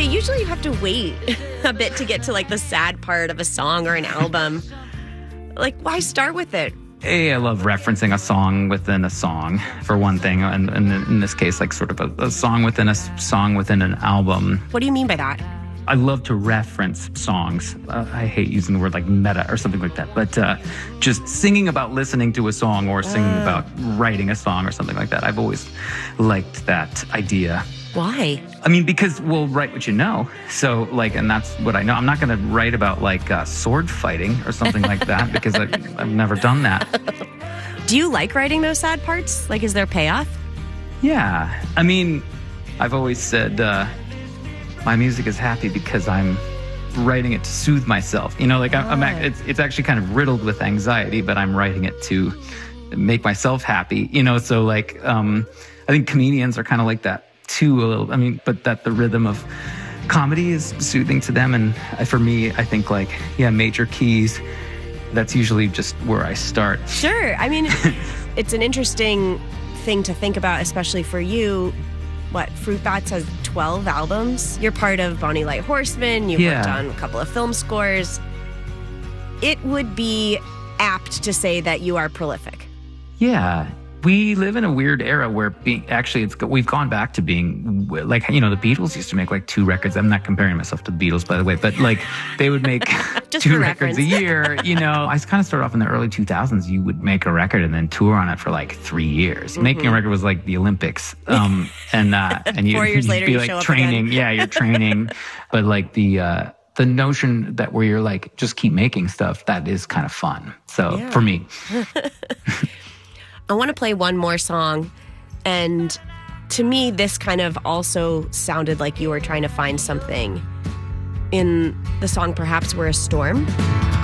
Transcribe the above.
usually you have to wait a bit to get to like the sad part of a song or an album. Like, why start with it? A, I love referencing a song within a song, for one thing. And in this case, like sort of a song within a song within an album. What do you mean by that? I love to reference songs. I hate using the word like meta or something like that. But just singing about listening to a song or singing about writing a song or something like that. I've always liked that idea. Why? I mean, because we'll write what you know. So, like, and that's what I know. I'm not going to write about, like, sword fighting or something like that because I've never done that. Do you like writing those sad parts? Like, is there payoff? Yeah. I mean, I've always said my music is happy because I'm writing it to soothe myself. You know, like, it's actually kind of riddled with anxiety, but I'm writing it to make myself happy. You know, so, like, I think comedians are kind of like that too a little. I mean, but that the rhythm of comedy is soothing to them. And for me, I think like, yeah, major keys, that's usually just where I start. Sure. I mean, it's an interesting thing to think about, especially for you. What, Fruit Bats has 12 albums? You're part of Bonnie Light Horseman. You've worked on a couple of film scores. It would be apt to say that you are prolific. Yeah. We live in a weird era where we've gone back to being like, you know, the Beatles used to make like 2 records. I'm not comparing myself to the Beatles, by the way, but like they would make 2 records a year. You know, I kind of started off in the early 2000s. You would make a record and then tour on it for like 3 years. Mm-hmm. Making a record was like the Olympics. And you, 4 years later, be you like show up training. again. Yeah, you're training. But like the notion that where you're like, just keep making stuff, that is kind of fun. So for me. I want to play one more song, and to me, this kind of also sounded like you were trying to find something in the song Perhaps We're a Storm.